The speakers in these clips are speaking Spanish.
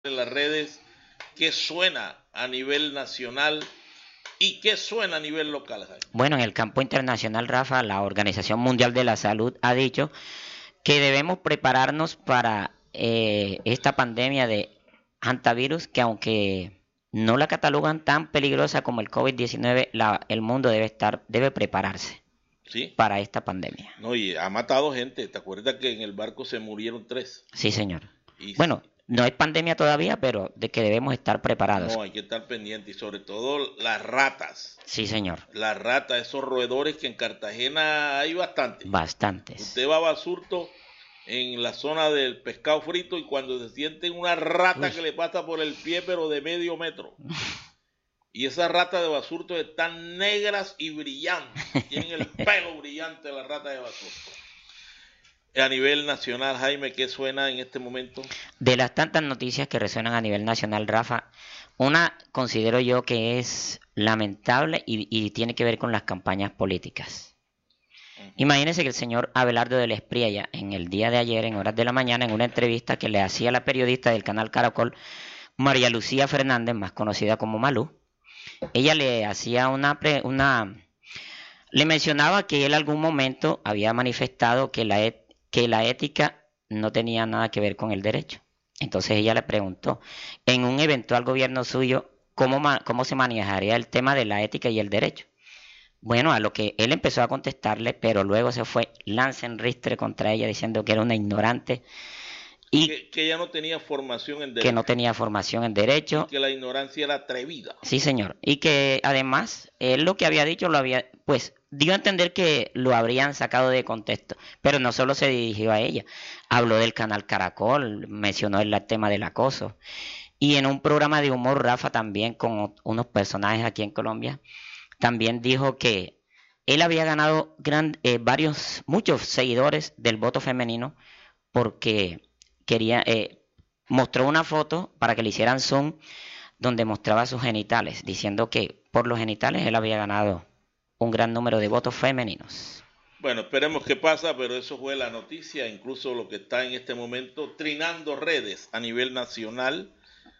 en las redes qué suena a nivel nacional y qué suena a nivel local, Jaime. Bueno, en el campo internacional, Rafa, la Organización Mundial de la Salud ha dicho que debemos prepararnos para esta pandemia de hantavirus, que aunque no la catalogan tan peligrosa como el COVID-19, el mundo debe prepararse Sí, para esta pandemia. no, y ha matado gente. ¿Te acuerdas que en el barco se murieron 3? Sí, señor. Y Bueno, no es pandemia todavía, pero de que debemos estar preparados. no, hay que estar pendiente y sobre todo las ratas. Sí, señor. Las ratas, esos roedores que en Cartagena hay bastante. Bastantes. Usted va a Basurto en la zona del pescado frito y cuando se siente una rata Uy. que le pasa por el pie pero de medio metro. Y esas ratas de Basurto están negras y brillantes. Tienen el pelo brillante las ratas de Basurto. A nivel nacional, Jaime, ¿qué suena en este momento? De las tantas noticias que resuenan a nivel nacional, Rafa, una considero yo que es lamentable y tiene que ver con las campañas políticas. Imagínese que el señor Abelardo del Espriella, en el día de ayer, en horas de la mañana, en una entrevista que le hacía la periodista del canal Caracol, María Lucía Fernández, más conocida como Malú, ella le hacía le mencionaba que él algún momento había manifestado que la ética no tenía nada que ver con el derecho. Entonces ella le preguntó, en un eventual gobierno suyo, ¿cómo se manejaría el tema de la ética y el derecho? Bueno, a lo que él empezó a contestarle, pero luego se fue lance en ristre contra ella diciendo que era una ignorante y Que ella no tenía formación en que no derecho tenía formación en y derecho. que la ignorancia era atrevida. Sí, señor. Y que además él lo que había dicho pues dio a entender que lo habrían sacado de contexto, pero no solo se dirigió a ella, habló del canal Caracol, mencionó el tema del acoso. Y en un programa de humor, Rafa, también con unos personajes aquí en Colombia, también dijo que él había ganado muchos seguidores del voto femenino porque quería, mostró una foto para que le hicieran zoom donde mostraba sus genitales, diciendo que por los genitales él había ganado un gran número de votos femeninos. Bueno, esperemos qué pasa, pero eso fue la noticia, incluso lo que está en este momento trinando redes a nivel nacional,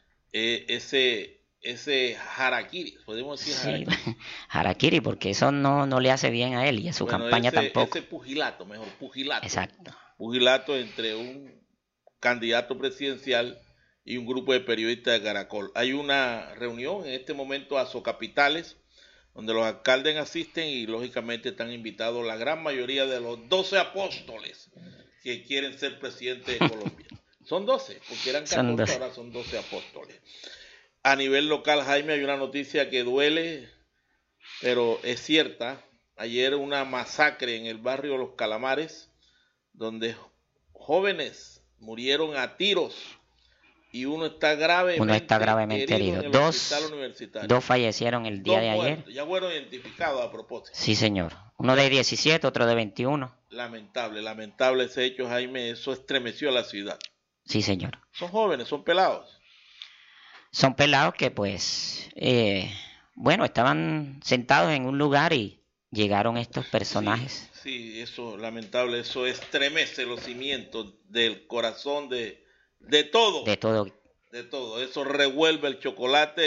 ese harakiri, podemos decir Sí, harakiri. harakiri, porque eso no le hace bien a él y a su Bueno, campaña tampoco. ese pugilato, mejor pugilato, Exacto. pugilato entre un candidato presidencial y un grupo de periodistas de Caracol. Hay una reunión en este momento a Socapitales, donde los alcaldes asisten y lógicamente están invitados la gran mayoría de los 12 apóstoles que quieren ser presidente de Colombia. Son 12, porque eran Son 14, dos. ahora son 12 apóstoles. A nivel local, Jaime, hay una noticia que duele, pero es cierta. Ayer una masacre en el barrio Los Calamares, donde jóvenes murieron a tiros y uno está gravemente herido en herido. el hospital universitario. Dos fallecieron el día Dos de ayer. muertos, ya fueron identificados a propósito. Sí, señor. Uno de 17, otro de 21. Lamentable, lamentable ese hecho, Jaime, eso estremeció a la ciudad. Sí, señor. Son jóvenes, son pelados. Son pelados que pues, bueno, estaban sentados en un lugar y llegaron estos Sí, personajes. sí, eso, lamentable, eso estremece los cimientos del corazón de De todo, todo. de todo. Eso revuelve el chocolate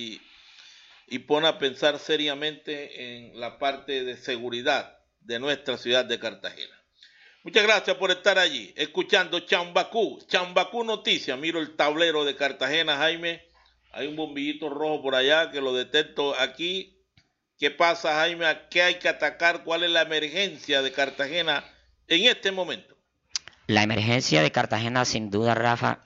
y pone a pensar seriamente en la parte de seguridad de nuestra ciudad de Cartagena. Muchas gracias por estar allí, escuchando Chambacú Noticias. Miro el tablero de Cartagena, Jaime. Hay un bombillito rojo por allá que lo detecto aquí. ¿Qué pasa, Jaime? ¿A qué hay que atacar? ¿Cuál es la emergencia de Cartagena en este momento? La emergencia de Cartagena, sin duda, Rafa,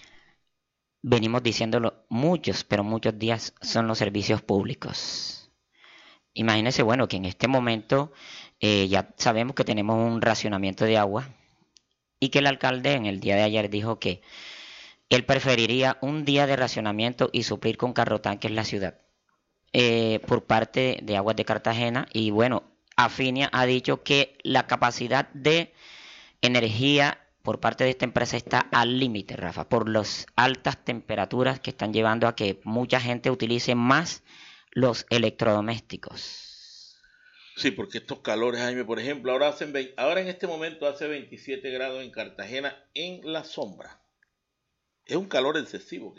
venimos diciéndolo muchos, pero muchos días, son los servicios públicos. Imagínense, bueno, que en este momento ya sabemos que tenemos un racionamiento de agua y que el alcalde en el día de ayer dijo que él preferiría un día de racionamiento y suplir con carrotanques la ciudad por parte de Aguas de Cartagena. Y bueno, Afinia ha dicho que la capacidad de energía por parte de esta empresa está al límite, Rafa, por las altas temperaturas que están llevando a que mucha gente utilice más los electrodomésticos. Sí, porque estos calores, Jaime, por ejemplo, ahora en este momento hace 27 grados en Cartagena en la sombra. es un calor excesivo